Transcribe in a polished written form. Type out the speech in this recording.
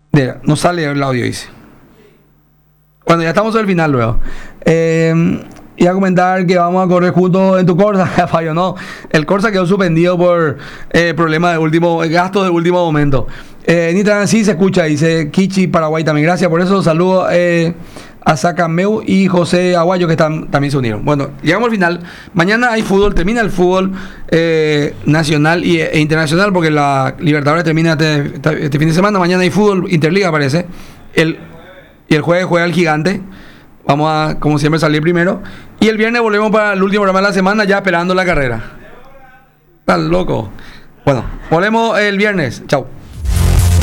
No sale el audio, dice. Bueno, ya estamos al final luego. Y a comentar que vamos a correr juntos en tu Corsa, Fabio. No, el Corsa quedó suspendido por problemas gastos de último momento. Nitran sí se escucha, dice Kichi Paraguay también. Gracias por eso. Saludos a Sacameu y José Aguayo que también se unieron. Bueno, llegamos al final. Mañana hay fútbol, termina el fútbol nacional e internacional porque la Libertadores termina este fin de semana. Mañana hay fútbol Interliga, parece. Y el jueves juega el Gigante. Vamos a, como siempre, salir primero. Y el viernes volvemos para el último programa de la semana, ya esperando la carrera. Estás loco. Bueno, volvemos el viernes. Chao.